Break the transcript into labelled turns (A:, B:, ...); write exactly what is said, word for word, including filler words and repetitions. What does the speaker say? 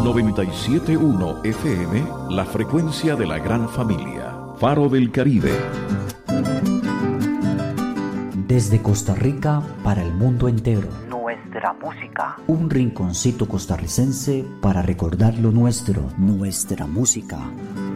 A: noventa y siete punto uno F M, la frecuencia de la gran familia. Faro del Caribe.
B: Desde Costa Rica para el mundo entero.
C: Nuestra música.
B: Un rinconcito costarricense para recordar lo nuestro. Nuestra música.